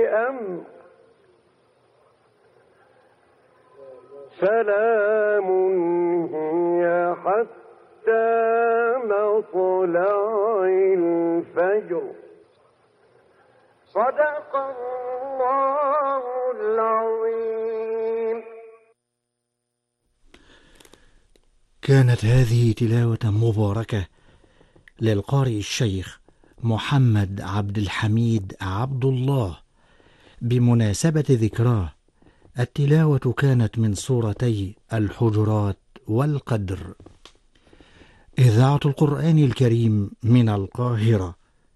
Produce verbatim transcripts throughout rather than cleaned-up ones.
أمر سلام هي حتى مطلع الفجر. صدق الله العظيم. كانت هذه تلاوة مباركة للقارئ الشيخ محمد عبد الحميد عبد الله بمناسبة ذكراه. التلاوة كانت من سورتي الحجرات والقدر. إذاعة القرآن الكريم من القاهرة.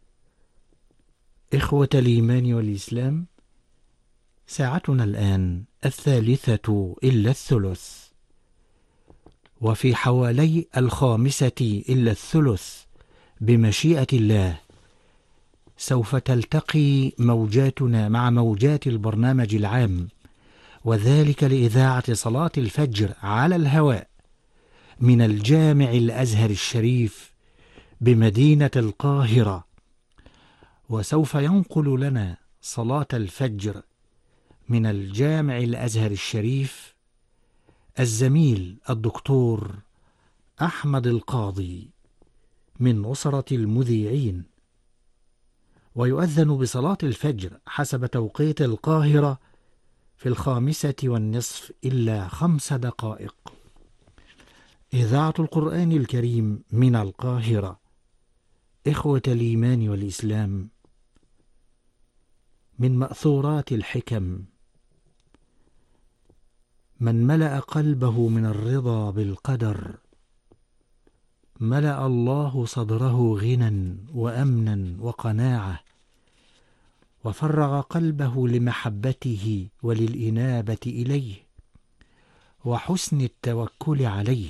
إخوة الإيمان والإسلام، ساعتنا الآن الثالثة إلا الثلث، وفي حوالي الخامسة إلا الثلث بمشيئة الله سوف تلتقي موجاتنا مع موجات البرنامج العام، وذلك لإذاعة صلاة الفجر على الهواء من الجامع الأزهر الشريف بمدينة القاهرة. وسوف ينقل لنا صلاة الفجر من الجامع الأزهر الشريف الزميل الدكتور أحمد القاضي من أسرة المذيعين، ويؤذن بصلاة الفجر حسب توقيت القاهرة في الخامسة والنصف إلا خمس دقائق. إذاعة القرآن الكريم من القاهرة. إخوة الإيمان والإسلام، من مأثورات الحكم: من ملأ قلبه من الرضا بالقدر ملأ الله صدره غنى وأمنا وقناعة، وفرغ قلبه لمحبته وللإنابة إليه وحسن التوكل عليه.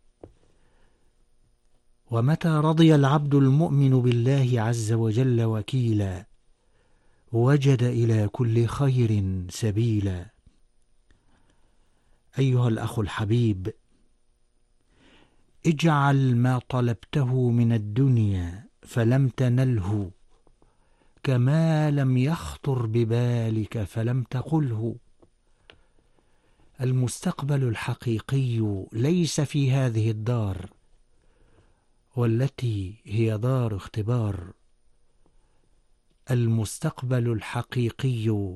ومتى رضي العبد المؤمن بالله عز وجل وكيلا وجد إلى كل خير سبيلا. أيها الأخ الحبيب، اجعل ما طلبته من الدنيا فلم تنله كما لم يخطر ببالك فلم تقله. المستقبل الحقيقي ليس في هذه الدار، والتي هي دار اختبار. المستقبل الحقيقي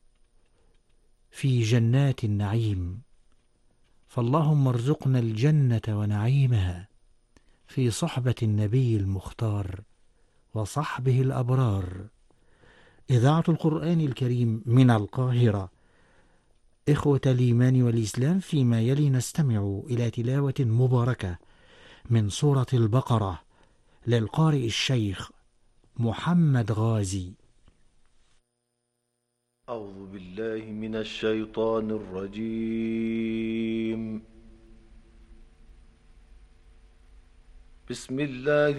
في جنات النعيم، فاللهم ارزقنا الجنة ونعيمها في صحبة النبي المختار وصحبه الأبرار. إذاعة القرآن الكريم من القاهرة. إخوة الإيمان والإسلام، فيما يلي نستمع إلى تلاوة مباركة من سورة البقرة للقارئ الشيخ محمد غازي. أعوذ بالله من الشيطان الرجيم. بسم الله